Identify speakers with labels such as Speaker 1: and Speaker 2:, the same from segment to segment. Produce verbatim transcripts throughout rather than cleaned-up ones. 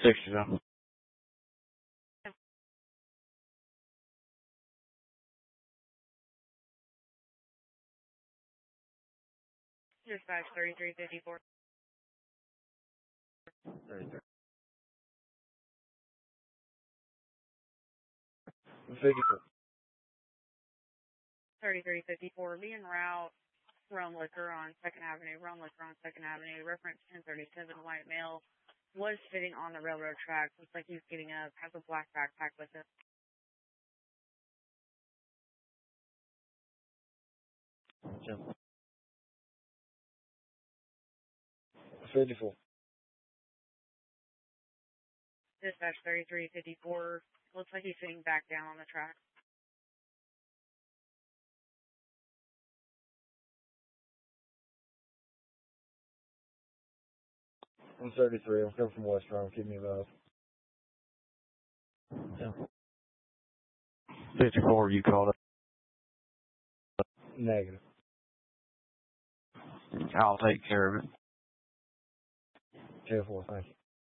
Speaker 1: sixty something.
Speaker 2: Dispatch thirty-three fifty-four.
Speaker 3: thirty-three. fifty-four.
Speaker 2: thirty-three fifty-four. Be en route. Run Liquor on second Avenue. Run Liquor on second Avenue. Reference ten thirty-seven. White male. Was sitting on the railroad tracks. Looks like he's getting up. Has a black backpack with him.
Speaker 3: Jim. fifty-four.
Speaker 2: Dispatch thirty-three fifty-four. Looks like he's sitting back down on the track.
Speaker 3: I'm thirty-three. I'm coming from West Rome. Keep me above. Yeah.
Speaker 1: fifty-four, you called it.
Speaker 3: Negative.
Speaker 1: I'll take care of it.
Speaker 3: ten four, thank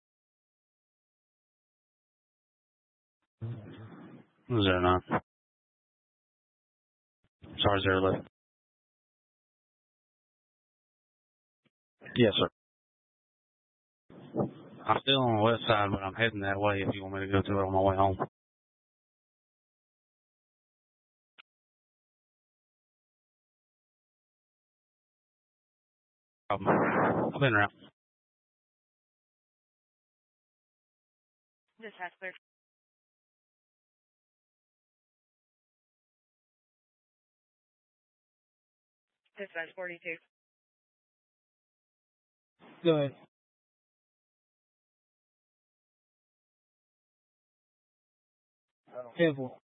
Speaker 3: you.
Speaker 1: Zero nine. Sorry, zero left. Yes, sir. I'm still on the west side, but I'm heading that way if you want me to go to it on my way home. Um, I've been around.
Speaker 2: Dispatch thirty. Dispatch forty-two.
Speaker 3: Go ahead. ten four.